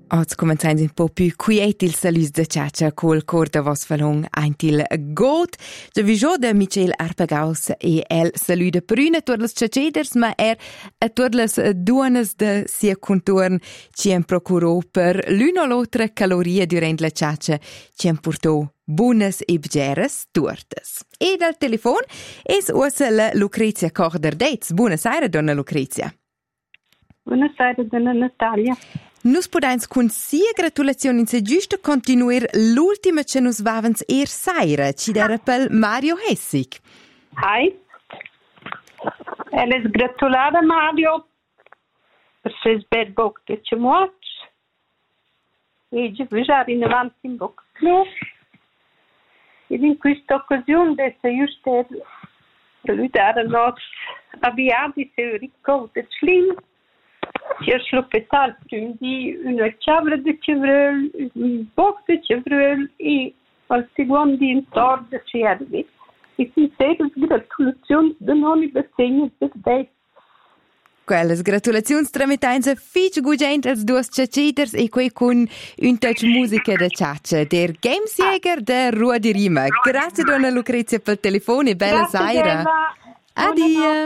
Oggi cominciamo un po' più quiet il saluto da Ciaccia col cor da vos falong eintil got. Je vi jo da Michel Arpagaus e el saluda prüne turles Ciaceders, ma a turles duanes de sia contorn ci en procurò per l'una o l'altra caloria durant la Ciaccia ci en portò buonas e bgeres tortes. E dal telefon es usa la Lucrezia Corder-Dates. Buonasera, donna Lucrezia. Buonasera, donna Natalia. Nus podens con sia gratulazioni se giusto continuer l'ultima che nus vavens saira, ci dera pel Mario Hessig. Hi. Es gratulada Mario per ses bel boc de cemoach. E già visare in avanti in boc club. Ed in questa occasione dessa giusto salutare nos avviati se ricco de Schlim. Io sluppetal quindi una chavra di cevrel, un boc di cevrel e al secondo in torno ci arrivi. E sincere gratulazioni da non i bassegni per te. Quelles gratulazioni tramitanza fich gugent als duas Ciaceders e quei con un touch musica da Ciaccia, der Gamesjäger der Rua di Rima. Grazie donna Lucrezia per il telefono e bella sera. Addio.